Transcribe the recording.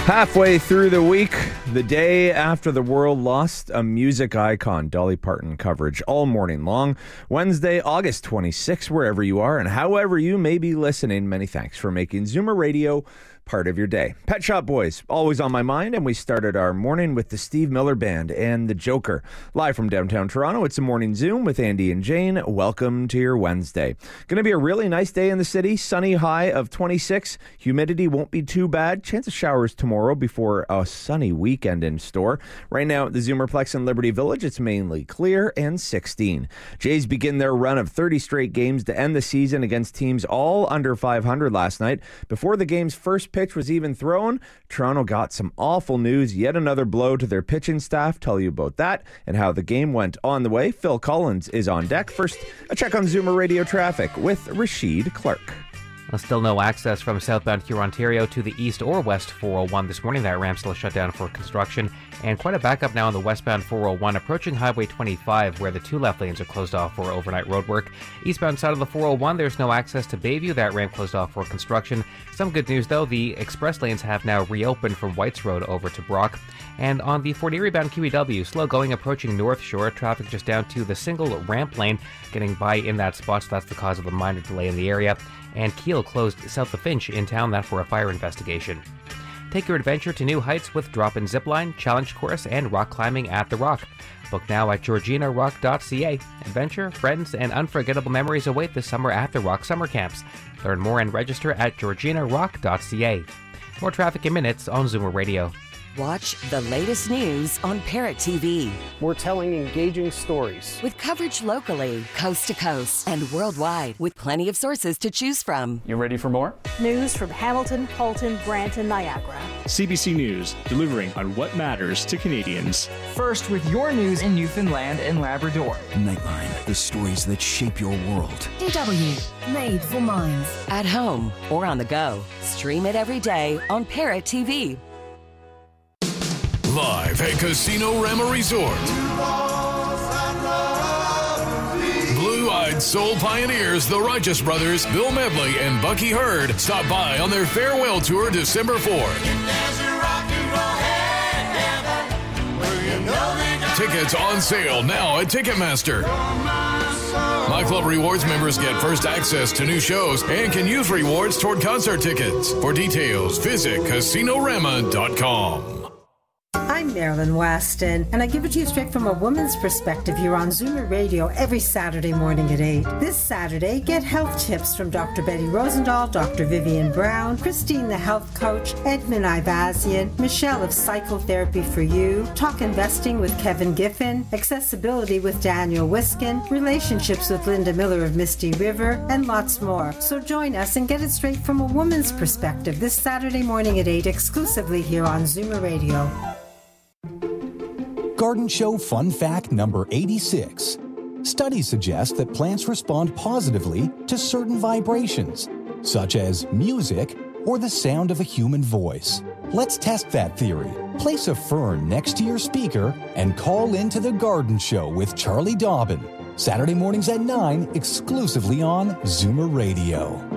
Halfway through the week, the day after the world lost a music icon, Dolly Parton coverage all morning long. Wednesday, August 26th, wherever you are and however you may be listening, many thanks for making Zoomer Radio part of your day. Pet Shop Boys, always on my mind, and we started our morning with the Steve Miller Band and the Joker. Live from downtown Toronto, it's a morning Zoom with Andy and Jane. Welcome to your Wednesday. Going to be a really nice day in the city. Sunny high of 26. Humidity won't be too bad. Chance of showers tomorrow before a sunny weekend in store. Right now at the Zoomerplex in Liberty Village, it's mainly clear and 16. Jays begin their run of 30 straight games to end the season against teams all under 500 last night. Before the game's first pitch was even thrown, Toronto got some awful news. Yet another blow to their pitching staff. Tell you about that and how the game went on the way. Phil Collins is on deck. First, a check on Zoomer Radio traffic with Rashid Clark. Still no access from southbound Huron-Ontario to the east or west 401 this morning. That ramp still shut down for construction. And quite a backup now on the westbound 401 approaching Highway 25 where the two left lanes are closed off for overnight road work. Eastbound side of the 401, there's no access to Bayview. That ramp closed off for construction. Some good news though, the express lanes have now reopened from Whites Road over to Brock. And on the Fort Erie bound QEW, slow going approaching North Shore. Traffic just down to the single ramp lane, getting by in that spot, so that's the cause of a minor delay in the area. And Kiel closed south of Finch in town, that for a fire investigation. Take your adventure to new heights with drop-in zipline, challenge course, and rock climbing at The Rock. Book now at georginarock.ca. Adventure, friends, and unforgettable memories await this summer at The Rock summer camps. Learn more and register at georginarock.ca. More traffic in minutes on Zoomer Radio. Watch the latest news on Parrot TV. We're telling engaging stories. With coverage locally, coast to coast, and worldwide, with plenty of sources to choose from. You ready for more? News from Hamilton, Halton, Brantton, Niagara. CBC News, delivering on what matters to Canadians. First with your news in Newfoundland and Labrador. Nightline, the stories that shape your world. DW, made for minds. At home or on the go. Stream it every day on Parrot TV. Live at Casino Rama Resort. Blue-eyed soul pioneers, the Righteous Brothers, Bill Medley, and Bucky Hurd stop by on their farewell tour December 4th. Tickets on sale now at Ticketmaster. My Club Rewards members get first access to new shows and can use rewards toward concert tickets. For details, visit CasinoRama.com. I'm Marilyn Weston, and I give it to you straight from a woman's perspective here on Zoomer Radio every Saturday morning at 8. This Saturday, get health tips from Dr. Betty Rosendahl, Dr. Vivian Brown, Christine the health coach, Edmund Ivazian, Michelle of Psychotherapy for You, talk investing with Kevin Giffen, accessibility with Daniel Wiskin, relationships with Linda Miller of Misty River, and lots more. So join us and get it straight from a woman's perspective this Saturday morning at 8 exclusively here on Zoomer Radio. Garden Show Fun Fact number 86. Studies suggest that plants respond positively to certain vibrations, such as music or the sound of a human voice. Let's test that theory. Place a fern next to your speaker and call into the Garden Show with Charlie Dobbin. Saturday mornings at 9, exclusively on Zoomer Radio.